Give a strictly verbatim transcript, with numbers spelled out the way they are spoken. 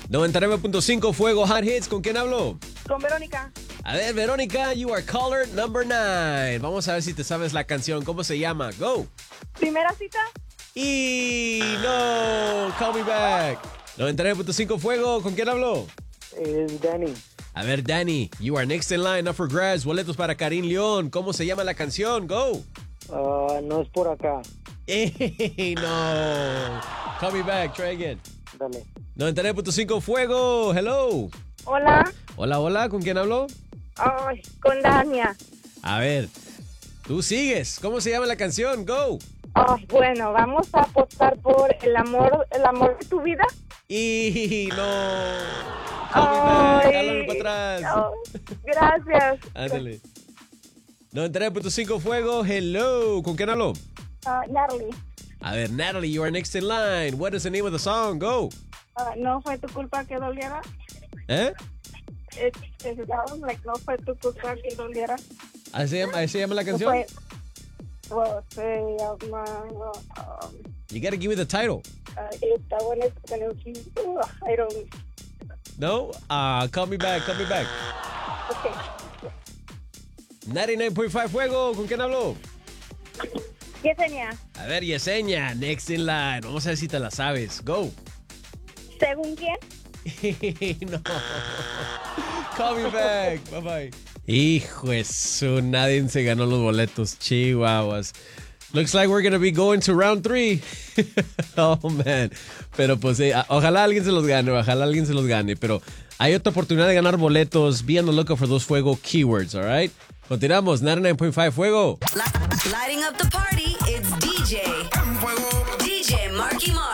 noventa y nueve punto cinco Fuego Hot Hits. ¿Con quién hablo? Con Verónica. A ver, Verónica, you are caller number nine. Vamos a ver si te sabes la canción. ¿Cómo se llama? Go. ¿Primera cita? Y no, call me back. noventa y nueve punto cinco Fuego. ¿Con quién hablo? Es Danny. A ver, Danny, you are next in line. Up for grabs. Boletos para Karim León. ¿Cómo se llama la canción? Go. Uh, no es por acá. Hey, no. Call me back. Try again. Dale. noventa y nueve punto cinco Fuego. Hello. Hola. Hola, hola. ¿Con quién hablo? Ay, con Dania. A ver, tú sigues. ¿Cómo se llama la canción? Go. Ay, bueno, vamos a apostar por el amor, el amor de tu vida. Y no. Call me back. Ay, Jálame para atrás. ay, gracias. Ándale. noventa y nueve punto cinco Fuego. Hello. ¿Con quién hablo? Ah, Natalie. A ver, Natalie, you are next in line. What is the name of the song? Go. Ah, ¿no fue tu culpa que doliera? ¿Eh? Es, es, like, no fue tu culpa que doliera. ¿Así se llama, así se llama la No canción? fue, well, se llama, um, You gotta give me the title. uh, esta buena es uh, I don't, No? Ah, call me back, call me back. okay. noventa y nueve punto cinco Fuego. ¿Con quién hablo? Yesenia, A ver, Yesenia, next in line. Vamos a ver si te la sabes. Go. ¿según quién? No. Call me back. Bye bye. Hijo de su, nadie se ganó los boletos. Chihuahuas. Looks like we're gonna be going to round three. Oh, man. Pero pues, eh, ojalá alguien se los gane, ojalá alguien se los gane. Pero hay otra oportunidad de ganar boletos. Be on the lookout for those Fuego keywords, all right? Continuamos, noventa y nueve punto cinco Fuego. Lighting up the party, it's D J. D J Marky Mark.